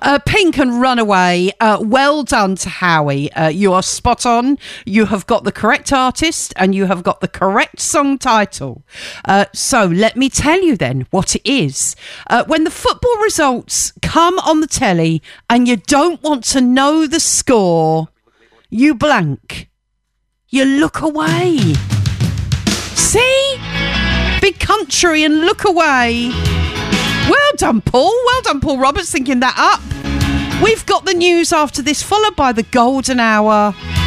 Pink and Runaway. Well done to Howie. You are spot on. You have got the correct artist and you have got the correct song title. So let me tell you then what it is. When the football results come on the telly and you don't want to know the score, you blank. You look away. See? Big country and look away. Well done, Paul. Well done, Paul Roberts, thinking that up. We've got the news after this, followed by the golden hour.